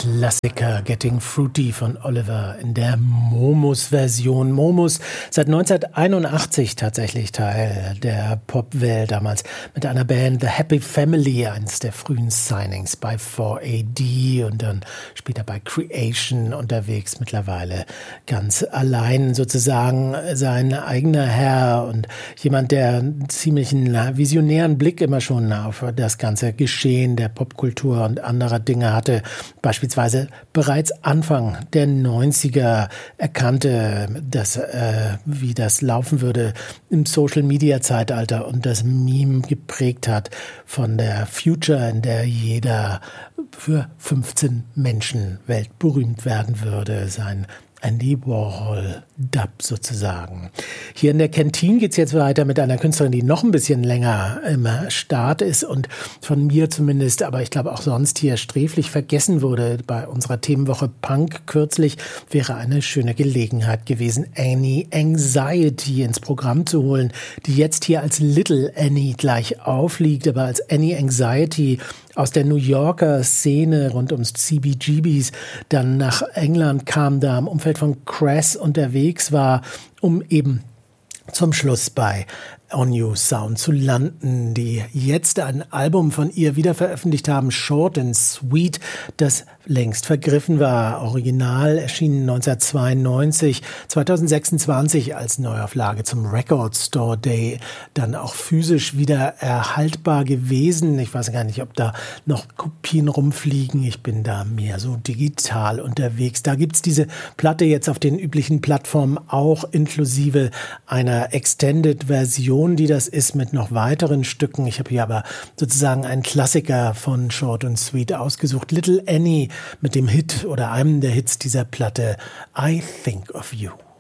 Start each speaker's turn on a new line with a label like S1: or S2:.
S1: Klassiker Getting Fruity von Oliver in der Momus-Version. Momus seit 1981 tatsächlich Teil der Popwelt, damals mit einer Band The Happy Family, eines der frühen Signings bei 4AD und dann später bei Creation unterwegs, mittlerweile ganz allein sozusagen sein eigener Herr und jemand, der einen ziemlichen visionären Blick immer schon auf das ganze Geschehen der Popkultur und anderer Dinge hatte. Beispielsweise bereits Anfang der 90er erkannte, wie das laufen würde im Social-Media-Zeitalter und das Meme geprägt hat von der Future, in der jeder für 15 Menschen weltberühmt werden würde. Sein Andy Warhol-Dub sozusagen. Hier in der Kantine geht es jetzt weiter mit einer Künstlerin, die noch ein bisschen länger im Start ist und von mir zumindest, aber ich glaube auch sonst hier sträflich vergessen wurde bei unserer Themenwoche Punk kürzlich, wäre eine schöne Gelegenheit gewesen, Annie Anxiety ins Programm zu holen, die jetzt hier als Little Annie gleich aufliegt, aber als Annie Anxiety aus der New Yorker Szene rund ums CBGBs dann nach England kam, da im Umfeld von Crass unterwegs war, um eben zum Schluss bei On You Sound zu landen, die jetzt ein Album von ihr wieder veröffentlicht haben, Short and Sweet, das längst vergriffen war. Original erschienen 1992, 2026 als Neuauflage zum Record Store Day, dann auch physisch wieder erhaltbar gewesen. Ich weiß gar nicht, ob da noch Kopien rumfliegen. Ich bin da mehr so digital unterwegs. Da gibt's diese Platte jetzt auf den üblichen Plattformen auch inklusive einer Extended-Version, die das ist, mit noch weiteren Stücken. Ich habe hier aber sozusagen einen Klassiker von Short and Sweet ausgesucht. Little Annie mit dem Hit oder einem der Hits dieser Platte, I Think of You.